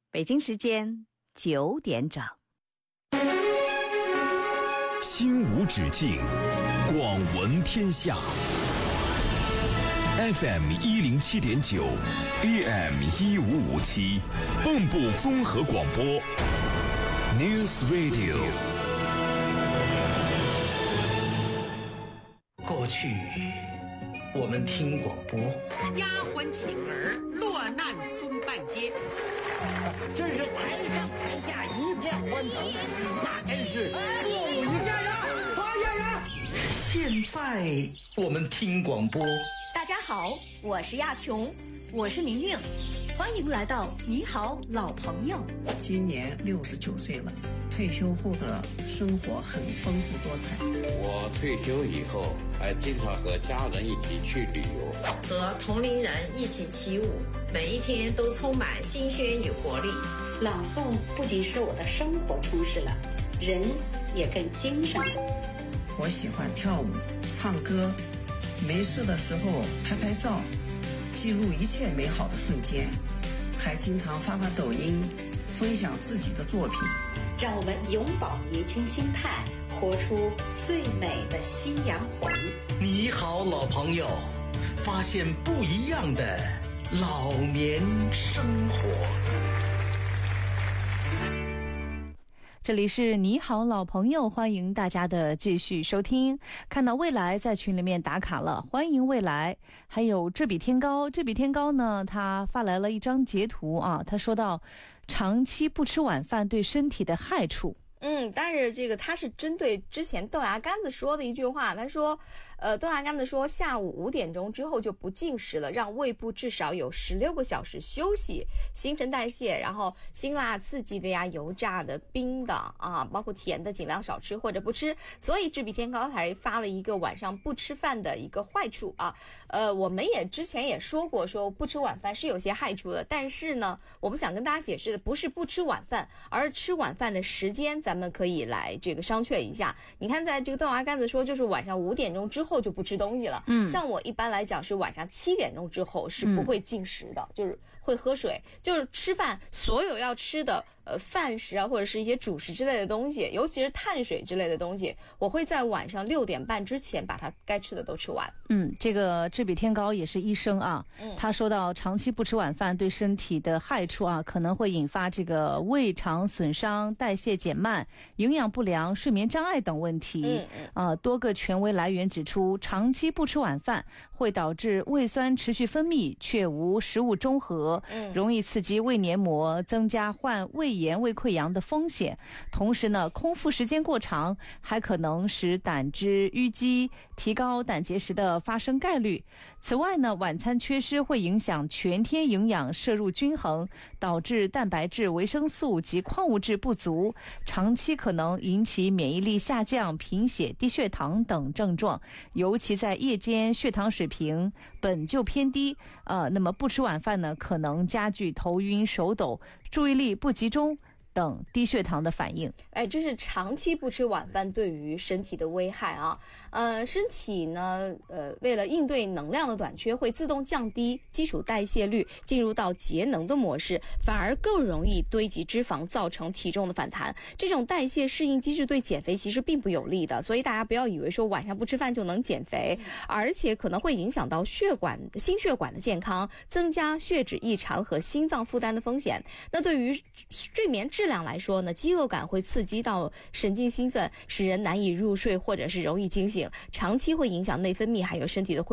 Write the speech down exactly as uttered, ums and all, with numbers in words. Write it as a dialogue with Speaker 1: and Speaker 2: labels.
Speaker 1: 北京时间九点整。
Speaker 2: 心无止境，广闻天下。F M 一零七点九 ，A M 一五五七，蚌埠综合广播 ，News Radio。
Speaker 3: 过去我们听广播，
Speaker 4: 丫鬟请儿落难松半街，
Speaker 5: 真是台上台下一片欢腾，那真是歌舞一片啊！发现人。
Speaker 3: 现在我们听广播。
Speaker 6: 大家好，我是亚琼，我是宁宁，欢迎来到你好老朋友。
Speaker 7: 今年六十九岁了，退休后的生活很丰富多彩。
Speaker 8: 我退休以后还经常和家人一起去旅游，
Speaker 9: 和同龄人一起起舞，每一天都充满新鲜与活力。
Speaker 10: 朗诵不仅使我的生活充实了，人也更精神了。
Speaker 7: 我喜欢跳舞、唱歌，没事的时候拍拍照，记录一切美好的瞬间，还经常发发抖音，分享自己的作品。
Speaker 10: 让我们永葆年轻心态，活出最美的夕阳红。
Speaker 3: 你好老朋友，发现不一样的老年生活。
Speaker 1: 这里是你好老朋友，欢迎大家的继续收听。看到未来在群里面打卡了，欢迎未来。还有这比天高，这比天高呢，他发来了一张截图啊，他说到长期不吃晚饭对身体的害处。
Speaker 6: 嗯，但是这个他是针对之前豆芽干子说的一句话，他说，呃，豆芽干子说下午五点钟之后就不进食了，让胃部至少有十六个小时休息，新陈代谢，然后辛辣刺激的呀、油炸的、冰的啊，包括甜的尽量少吃或者不吃。所以志比天高才发了一个晚上不吃饭的一个坏处啊。呃，我们也之前也说过，说不吃晚饭是有些害处的，但是呢，我们想跟大家解释的不是不吃晚饭，而是吃晚饭的时间。咱们可以来这个商榷一下。你看，在这个豆芽干子说，就是晚上五点钟之后就不吃东西了。嗯，像我一般来讲是晚上七点钟之后是不会进食的，嗯、就是会喝水，就是吃饭所有要吃的呃饭食啊，或者是一些主食之类的东西，尤其是碳水之类的东西，我会在晚上六点半之前把它该吃的都吃完。
Speaker 1: 嗯，这个志比天高也是医生啊，嗯、他说到长期不吃晚饭对身体的害处啊，可能会引发这个胃肠损伤、代谢减慢、营养不良、睡眠障碍等问题。嗯嗯，呃，多个权威来源指出，长期不吃晚饭会导致胃酸持续分泌，却无食物中和，嗯、容易刺激胃黏膜，增加患胃炎、胃溃疡的风险。同时呢，空腹时间过长还可能使胆汁淤积，提高胆结石的发生概率。此外呢，晚餐缺失会影响全天营养摄入均衡，导致蛋白质、维生素及矿物质不足，长期可能引起免疫力下降、贫血、低血糖等症状。尤其在夜间，血糖水平本就偏低，呃，那么不吃晚饭呢，可能加剧头晕、手抖、注意力不集中等低血糖的反应。
Speaker 6: 哎，这是长期不吃晚饭对于身体的危害啊。呃，身体呢，呃，为了应对能量的短缺，会自动降低基础代谢率，进入到节能的模式，反而更容易堆积脂肪，造成体重的反弹。这种代谢适应机制对减肥其实并不有利的，所以大家不要以为说晚上不吃饭就能减肥，而且可能会影响到血管、心血管的健康，增加血脂异常和心脏负担的风险。那对于睡眠质量来说呢，饥饿感会刺激到神经兴奋，使人难以入睡或者是容易惊醒，长期会影响内分泌还有身体的